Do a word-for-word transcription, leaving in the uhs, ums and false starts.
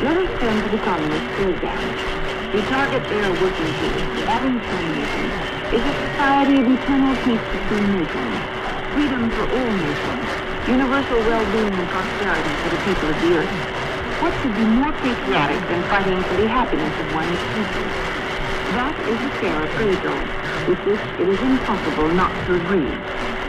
Let us turn to the Communist program. The target they are working towards, the Adams Communism, is a society of eternal peace between nations, freedom for all nations, universal well-being and prosperity for the people of the earth. What could be more patriotic than fighting for the happiness of one's people? That is a fair appraisal, with which it is impossible not to agree.